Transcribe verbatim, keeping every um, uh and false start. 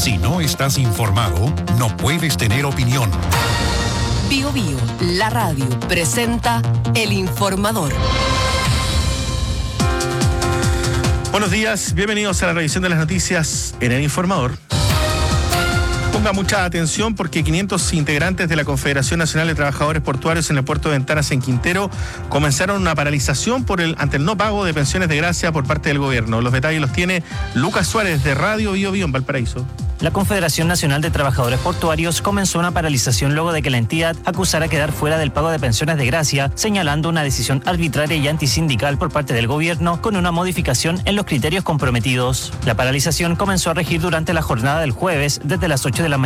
Si no estás informado, no puedes tener opinión. Bio Bio, la radio, presenta El Informador. Buenos días, bienvenidos a la revisión de las noticias en El Informador. Ponga mucha atención porque quinientos integrantes de la Confederación Nacional de Trabajadores Portuarios en el puerto de Ventanas en Quintero comenzaron una paralización por el, ante el no pago de pensiones de gracia por parte del gobierno. Los detalles los tiene Lucas Suárez de Radio Bio Bio en Valparaíso. La Confederación Nacional de Trabajadores Portuarios comenzó una paralización luego de que la entidad acusara quedar fuera del pago de pensiones de gracia, señalando una decisión arbitraria y antisindical por parte del gobierno con una modificación en los criterios comprometidos. La paralización comenzó a regir durante la jornada del jueves desde las ocho de la mañana